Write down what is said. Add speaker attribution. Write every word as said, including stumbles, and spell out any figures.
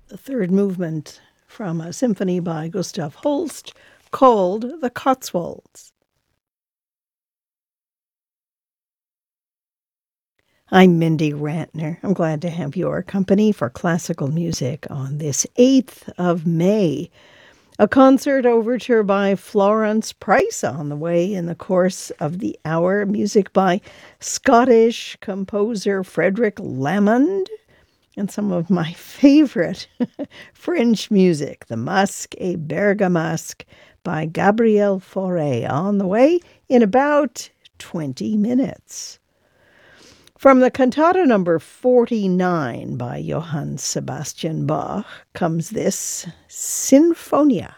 Speaker 1: the third movement from a symphony by Gustav Holst called The Cotswolds. I'm Mindy Rantner. I'm glad to have your company for classical music on this eighth of May. A concert overture by Florence Price on the way in the course of the hour. Music by Scottish composer Frederick Lamond. And some of my favorite French music, the Masque et Bergamasque by Gabriel Fauré, on the way in about twenty minutes. From the cantata number forty-nine by Johann Sebastian Bach comes this Sinfonia.